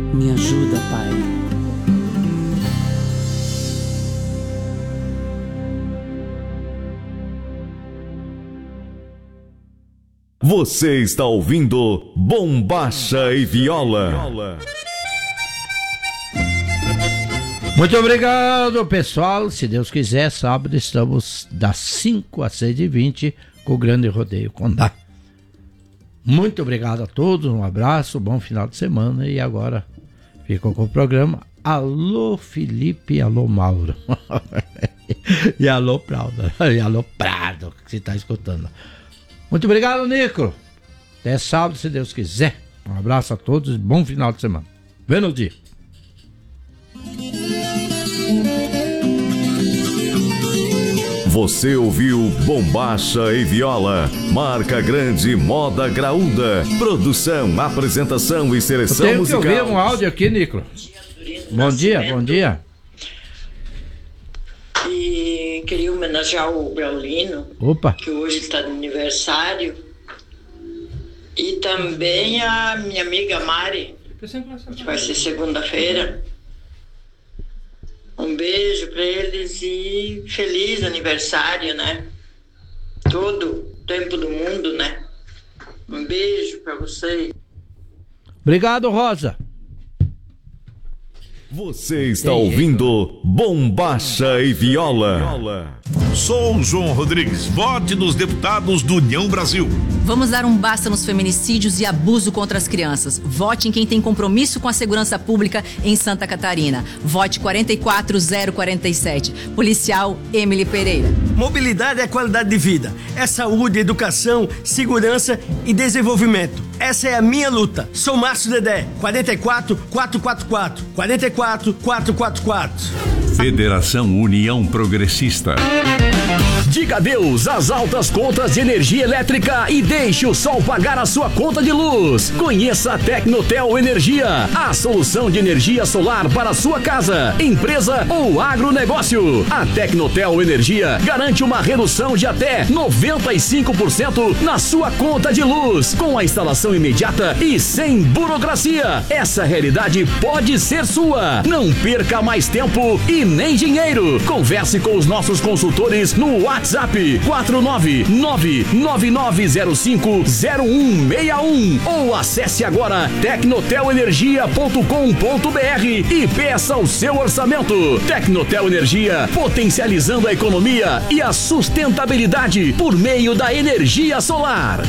Me ajuda, Pai. Você está ouvindo Bombacha e Viola. Muito obrigado, pessoal. Se Deus quiser, sábado estamos das 5 às 6h20 com o Grande Rodeio Condá. Muito obrigado a todos, um abraço, bom final de semana. E agora ficou com o programa Alô Felipe, alô Mauro. E alô Prado, que você está escutando. Muito obrigado, Nico. Até sábado, se Deus quiser. Um abraço a todos e bom final de semana. Vê no dia. Você ouviu Bombacha e Viola, marca grande, moda graúda, produção, apresentação e seleção musical. musical. Eu tenho que ouvir um áudio aqui, Nico. Bom dia. E queria homenagear o Braulino, que hoje está de aniversário, e também a minha amiga Mari, que vai ser segunda-feira. Um beijo para eles e feliz aniversário, né? Todo o tempo do mundo, né? Um beijo para vocês. Obrigado, Rosa. Você está ouvindo Bombacha e Viola. Sou João Rodrigues, vote nos deputados do União Brasil. Vamos dar um basta nos feminicídios e abuso contra as crianças. Vote em quem tem compromisso com a segurança pública em Santa Catarina. Vote 44047. Policial Emily Pereira. Mobilidade é qualidade de vida. É saúde, educação, segurança e desenvolvimento. Essa é a minha luta. Sou Márcio Dedé. 44444. 44444. Federação União Progressista. Diga adeus às altas contas de energia elétrica e deixe o sol pagar a sua conta de luz. Conheça a Tecnotel Energia, a solução de energia solar para a sua casa, empresa ou agronegócio. A Tecnotel Energia garante uma redução de até 95% na sua conta de luz, com a instalação imediata e sem burocracia. Essa realidade pode ser sua. Não perca mais tempo e nem dinheiro. Converse com os nossos consultores no WhatsApp 49999050161 ou acesse agora tecnotelenergia.com.br e peça o seu orçamento. Tecnotel Energia, potencializando a economia e a sustentabilidade por meio da energia solar.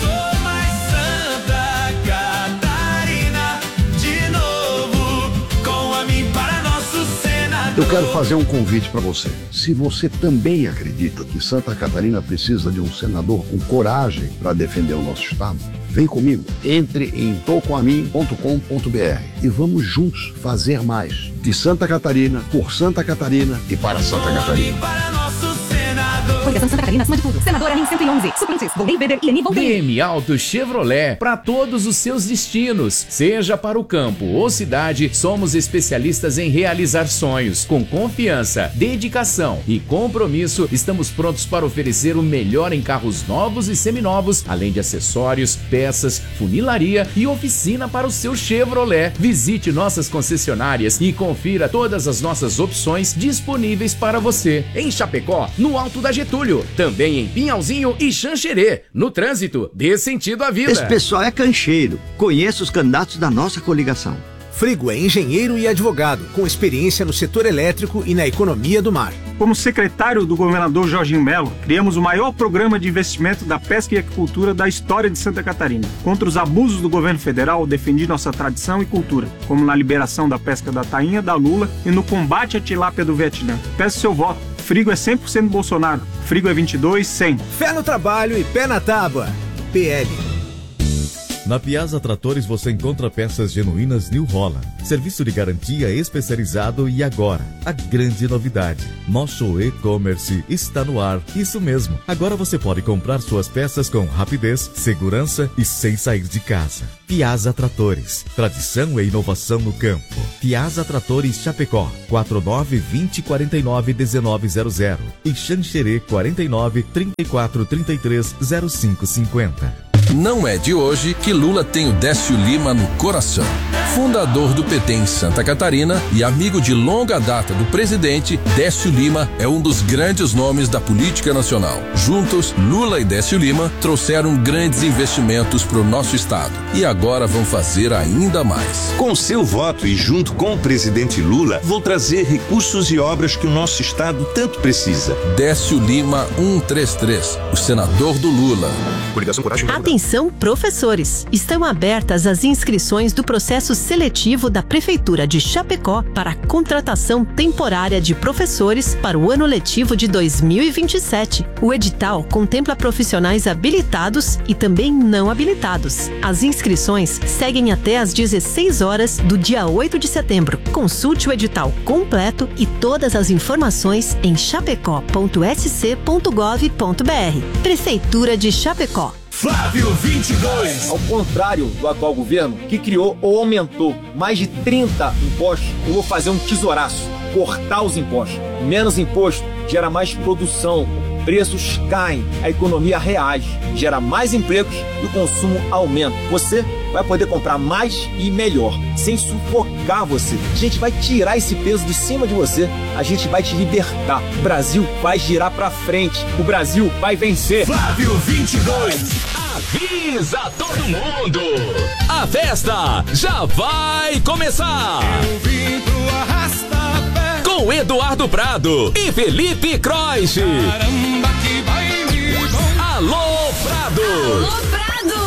Eu quero fazer um convite para você. Se você também acredita que Santa Catarina precisa de um senador com coragem para defender o nosso estado, vem comigo. Entre em tocoamin.com.br e vamos juntos fazer mais de Santa Catarina, por Santa Catarina e para Santa Catarina. Coligação Santa Catarina, acima de tudo. Senadora NIM 111. Suplentes, Volney Weber e Leni Volney. DM Auto Chevrolet, para todos os seus destinos. Seja para o campo ou cidade, somos especialistas em realizar sonhos. Com confiança, dedicação e compromisso, estamos prontos para oferecer o melhor em carros novos e seminovos, além de acessórios, peças, funilaria e oficina para o seu Chevrolet. Visite nossas concessionárias e confira todas as nossas opções disponíveis para você. Em Chapecó, no Alto da Getúlio, também em Pinhalzinho e Xanxerê. No trânsito, dê sentido à vida. Esse pessoal é cancheiro. Conheça os candidatos da nossa coligação. Frigo é engenheiro e advogado, com experiência no setor elétrico e na economia do mar. Como secretário do governador Jorginho Melo, criamos o maior programa de investimento da pesca e aquicultura da história de Santa Catarina. Contra os abusos do governo federal, defendi nossa tradição e cultura, como na liberação da pesca da tainha, da lula e no combate à tilápia do Vietnã. Peço seu voto. Frigo é 100% Bolsonaro. Frigo é 22-100. Fé no trabalho e pé na tábua. PL. Na Piazza Tratores você encontra peças genuínas New Holland, serviço de garantia especializado e agora, a grande novidade, nosso e-commerce está no ar. Isso mesmo, agora você pode comprar suas peças com rapidez, segurança e sem sair de casa. Piazza Tratores, tradição e inovação no campo. Piazza Tratores Chapecó, 49-2049-1900 e Xanxerê 49-3433-0550. Não é de hoje que Lula tem o Décio Lima no coração. fundador do PT em Santa Catarina e amigo de longa data do presidente, Décio Lima é um dos grandes nomes da política nacional. Juntos, Lula e Décio Lima trouxeram grandes investimentos para o nosso estado e agora vão fazer ainda mais. Com seu voto e junto com o presidente Lula, vou trazer recursos e obras que o nosso estado tanto precisa. Décio Lima 133, o senador do Lula. Atenção, professores! Estão abertas as inscrições do processo seletivo da Prefeitura de Chapecó para a contratação temporária de professores para o ano letivo de 2027. O edital contempla profissionais habilitados e também não habilitados. As inscrições seguem até às 16 horas do dia 8 de setembro. Consulte o edital completo e todas as informações em chapecó.sc.gov.br. Prefeitura de Chapecó. Flávio 22. Ao contrário do atual governo, que criou ou aumentou mais de 30 impostos, eu vou fazer um tesouraço, cortar os impostos. Menos imposto gera mais produção, preços caem, a economia reage, gera mais empregos e o consumo aumenta. Você vai poder comprar mais e melhor, sem sufocar você. A gente vai tirar esse peso de cima de você, a gente vai te libertar. O Brasil vai girar pra frente, o Brasil vai vencer. Flávio 22. Avisa todo mundo! A festa já vai começar! Eu vim pro Arrasta-Pé com Eduardo Prado e Felipe Croix. Caramba, que baile bom! Alô, Prado! Alô, Prado!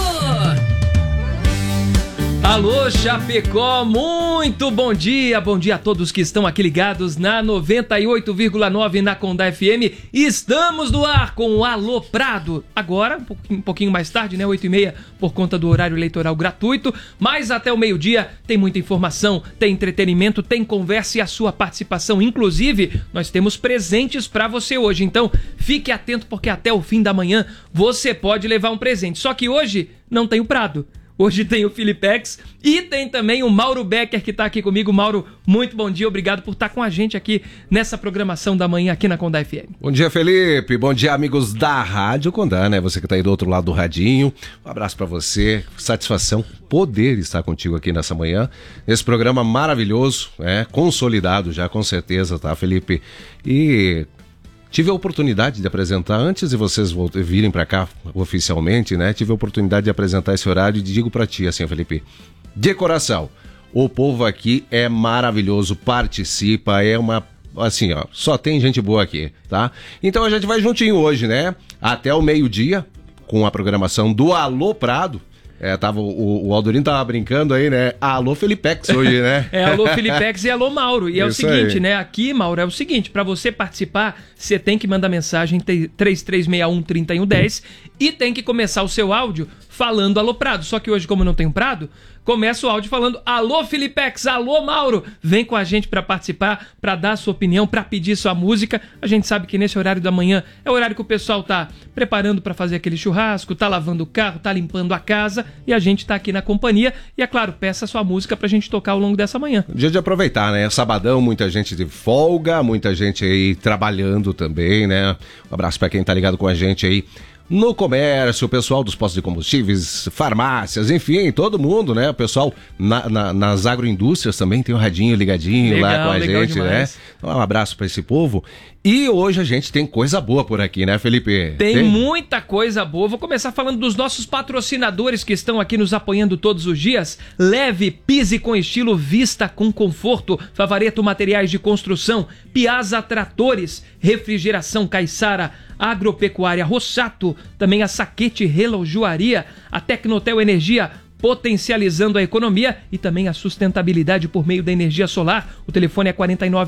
Alô, Chapecó, muito bom dia a todos que estão aqui ligados na 98,9 na Condá FM. Estamos no ar com o Alô Prado, agora um pouquinho mais tarde, né, 8h30, por conta do horário eleitoral gratuito, mas até o meio-dia tem muita informação, tem entretenimento, tem conversa e a sua participação. Inclusive, nós temos presentes para você hoje, então fique atento porque até o fim da manhã você pode levar um presente. Só que hoje não tem o Prado. Hoje tem o Filipex e tem também o Mauro Becker que está aqui comigo. Mauro, muito bom dia, obrigado por estar com a gente aqui nessa programação da manhã aqui na Condá FM. Bom dia, Felipe, bom dia, amigos da Rádio Condá, né? Você que está aí do outro lado do radinho, um abraço para você, satisfação poder estar contigo aqui nessa manhã, nesse programa maravilhoso, consolidado já com certeza, tá, Felipe? E tive a oportunidade de apresentar, antes de vocês virem para cá oficialmente, né? Tive a oportunidade de apresentar esse horário e digo para ti, assim, Felipe, de coração, o povo aqui é maravilhoso, participa, é uma, assim, ó, só tem gente boa aqui, tá? Então a gente vai juntinho hoje, né? Até o meio-dia, com a programação do Alô Prado. O Aldorino tava brincando aí, né? Alô Felipex hoje, né? Alô Felipex e alô Mauro. E é o seguinte, né? Aqui, Mauro, é o seguinte, para você participar, você tem que mandar mensagem 3361-3110 e tem que começar o seu áudio falando Alô Prado. Só que hoje, como não tem um Prado, começa o áudio falando alô Felipex, alô Mauro. Vem com a gente para participar, para dar a sua opinião, para pedir sua música. A gente sabe que nesse horário da manhã é o horário que o pessoal tá preparando para fazer aquele churrasco, tá lavando o carro, tá limpando a casa e a gente tá aqui na companhia. E é claro, peça a sua música pra gente tocar ao longo dessa manhã. Dia de aproveitar, né? Sabadão, muita gente de folga, muita gente aí trabalhando também, né? Um abraço para quem tá ligado com a gente aí no comércio, o pessoal dos postos de combustíveis, farmácias, enfim, todo mundo, né? O pessoal nas agroindústrias também tem um radinho ligadinho lá com a gente, demais, né? Então, um abraço para esse povo. E hoje a gente tem coisa boa por aqui, né, Felipe? Tem muita coisa boa. Vou começar falando dos nossos patrocinadores que estão aqui nos apoiando todos os dias. Leve, pise com estilo, vista com conforto. Favareto Materiais de Construção, Piazza Tratores, Refrigeração Caiçara, Agropecuária Rossato, também a Saquete Relojoaria, a Tecnotel Energia, potencializando a economia e também a sustentabilidade por meio da energia solar. O telefone é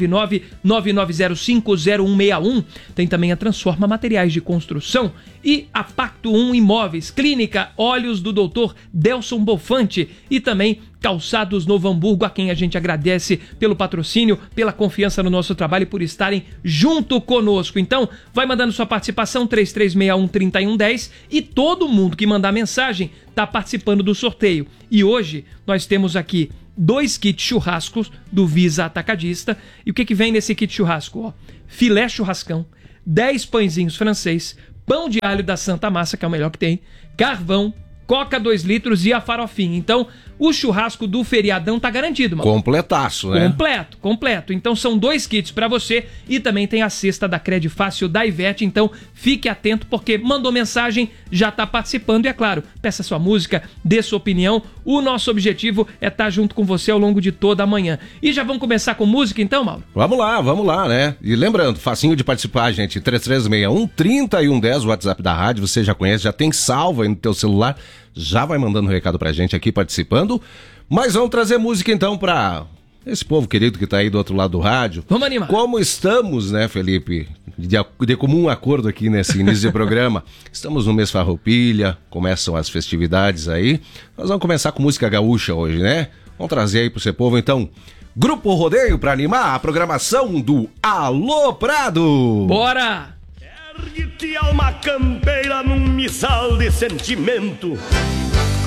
499-9905-0161. Tem também a Transforma Materiais de Construção e a Pacto 1 Imóveis, Clínica Óleos do Dr. Delson Bofante e também Calçados Novo Hamburgo, a quem a gente agradece pelo patrocínio, pela confiança no nosso trabalho e por estarem junto conosco. Então, vai mandando sua participação, 3361-3110, e todo mundo que mandar mensagem está participando do sorteio. E hoje nós temos aqui 2 kits churrascos do Visa Atacadista. E o que vem nesse kit churrasco? Ó, filé churrascão, 10 pãezinhos francês, pão de alho da Santa Massa, que é o melhor que tem, carvão, Coca 2 litros e a farofinha. Então, o churrasco do feriadão tá garantido, mano. Completaço, né? Completo. Então são 2 kits pra você e também tem a cesta da Cred Fácil da Ivete. Então fique atento porque mandou mensagem, já tá participando e é claro, peça sua música, dê sua opinião. O nosso objetivo é estar junto com você ao longo de toda a manhã. E já vamos começar com música então, Mauro? Vamos lá, né? E lembrando, facinho de participar, gente, 3361-3110, o WhatsApp da rádio, você já conhece, já tem salvo aí no teu celular, já vai mandando um recado pra gente aqui participando. Mas vamos trazer música então pra esse povo querido que tá aí do outro lado do rádio. Vamos animar. Como estamos, né, Felipe? De comum acordo aqui nesse início de programa. Estamos no mês Farroupilha, começam as festividades aí. Nós vamos começar com música gaúcha hoje, né? Vamos trazer aí pro seu povo, então, Grupo Rodeio pra animar a programação do Alô Prado. Bora! Ergue-te alma campeira num missal de sentimento.